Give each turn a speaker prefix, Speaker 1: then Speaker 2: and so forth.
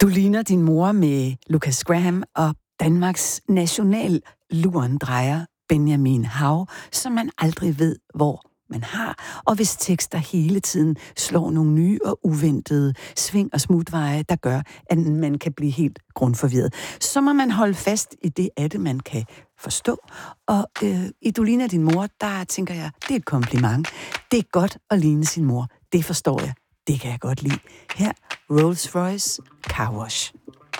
Speaker 1: Du ligner din mor med Lucas Graham og Danmarks national-lurendrejer Benjamin Hav, som man aldrig ved, hvor man har, og hvis tekster hele tiden slår nogle nye og uventede sving og smutveje, der gør, at man kan blive helt grundforvirret. Så må man holde fast i det af det, man kan forstå. Og i Du ligner din mor, der tænker jeg, det er et kompliment. Det er godt at ligne sin mor. Det forstår jeg. Det kan jeg godt lide. Her, Rolls Royce Car Wash.